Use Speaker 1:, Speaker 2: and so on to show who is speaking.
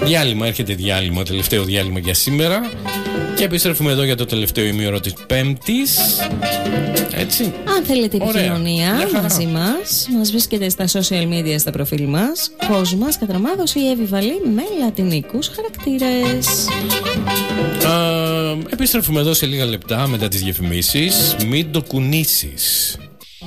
Speaker 1: Διάλειμμα, έρχεται διάλειμμα, τελευταίο διάλειμμα για σήμερα. Και επιστρέφουμε εδώ για το τελευταίο ημίωρο της Πέμπτης. Έτσι.
Speaker 2: Αν θέλετε επικοινωνία μαζί μας βρίσκεται στα social media, στα προφίλ μας. Κόσμας Κατραμάδος ή Εύη Βαλή με λατινικούς χαρακτήρες.
Speaker 1: Επιστρέφουμε εδώ σε λίγα λεπτά μετά τις διαφημίσεις. Μην το κουνήσεις.